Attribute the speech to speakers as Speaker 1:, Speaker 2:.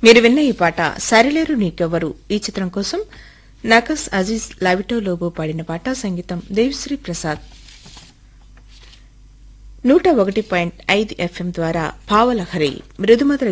Speaker 1: మీరు విన్న ఈ పాట సరిలేరు నీకెవ్వరు ఈ చిత్రం కోసం నకస్ అజీజ్ లావిటో లోబో పాడిన పాట. సంగీతం దేవిశ్రీ ప్రసాద్. 101.5 FM ద్వారా భావలహరి మృదుమధుర